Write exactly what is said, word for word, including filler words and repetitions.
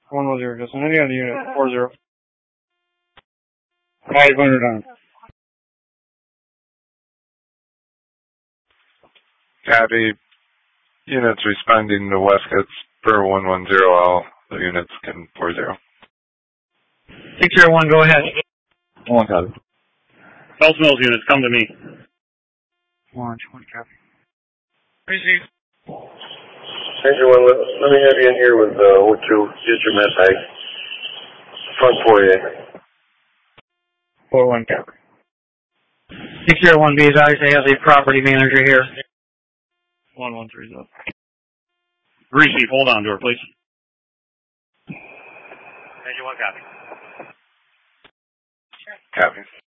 one one zero, Justin. Any other unit? four zero. five hundred on. Copy. Units responding to Westcott's per one one zero, all the units can four zero. six zero one, go ahead. One copy. Bells Mills units, come to me. One, one copy. Receive. Ranger one, let, let me have you in here with, uh, with your, use your med bag. Front foyer. four one copy. six zero one B is obviously has a property manager here. one one three zero. Receive, hold on to her, please. Ranger one, copy. Copy.